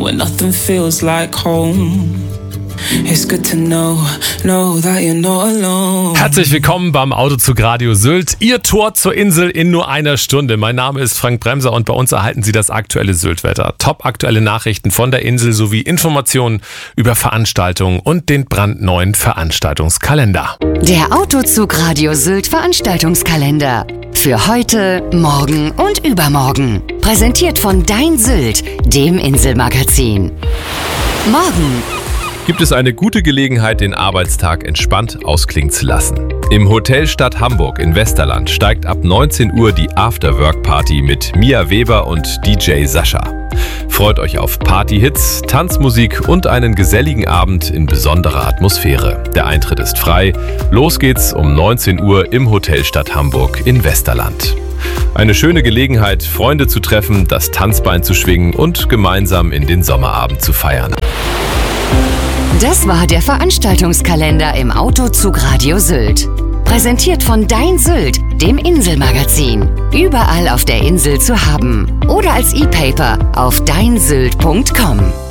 When nothing feels like home. It's good to know that you're not alone. Herzlich willkommen beim Autozug Radio Sylt. Ihr Tor zur Insel in nur einer Stunde. Mein Name ist Frank Bremser und bei uns erhalten Sie das aktuelle Syltwetter. Top aktuelle Nachrichten von der Insel sowie Informationen über Veranstaltungen und den brandneuen Veranstaltungskalender. Der Autozug Radio Sylt Veranstaltungskalender. Für heute, morgen und übermorgen. Präsentiert von Dein Sylt, dem Inselmagazin. Morgen gibt es eine gute Gelegenheit, den Arbeitstag entspannt ausklingen zu lassen. Im Hotel Stadt Hamburg in Westerland steigt ab 19 Uhr die Afterwork-Party mit Mia Weber und DJ Sascha. Freut euch auf Partyhits, Tanzmusik und einen geselligen Abend in besonderer Atmosphäre. Der Eintritt ist frei. Los geht's um 19 Uhr im Hotel Stadt Hamburg in Westerland. Eine schöne Gelegenheit, Freunde zu treffen, das Tanzbein zu schwingen und gemeinsam in den Sommerabend zu feiern. Das war der Veranstaltungskalender im Autozug Radio Sylt. Präsentiert von Dein Sylt, dem Inselmagazin. Überall auf der Insel zu haben. Oder als E-Paper auf deinsylt.com.